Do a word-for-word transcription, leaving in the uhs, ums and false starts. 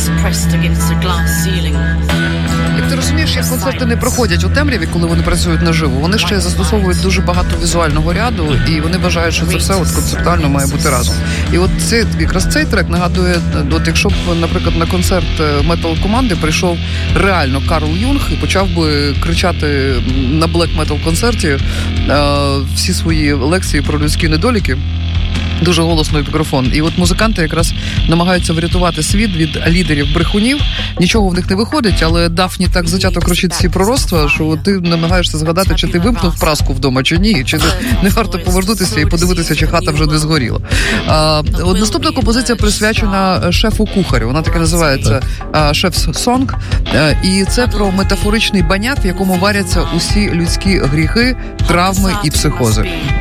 Як ти розумієш, як концерти не проходять у темряві, коли вони працюють наживо, вони ще застосовують дуже багато візуального ряду, і вони вважають, що це все от концептуально має бути разом. І от цей, якраз цей трек нагадує, от якщо б, наприклад, на концерт метал-команди прийшов реально Карл Юнг і почав би кричати на блек-метал-концерті всі свої лекції про людські недоліки, дуже голосно в мікрофон. І от музиканти якраз намагаються врятувати світ від лідерів-брехунів. Нічого в них не виходить, але Дафні так затято кричить ці пророцтва, що ти намагаєшся згадати, чи ти вимкнув праску вдома, чи ні, чи не варто повернутися і подивитися, чи хата вже не згоріла. А, от наступна композиція присвячена шефу-кухарю. Вона таки називається «Шеф's Song». І це про метафоричний баняк, в якому варяться усі людські гріхи, травми і психози.